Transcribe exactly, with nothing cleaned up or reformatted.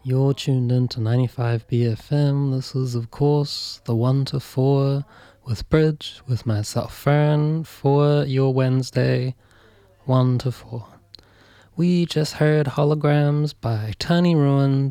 You're tuned in to ninety-five B F M. This is, of course, the one to four with Bridge, with myself, Fern, for your Wednesday, one to four. We just heard Holograms by Tiny Ruins,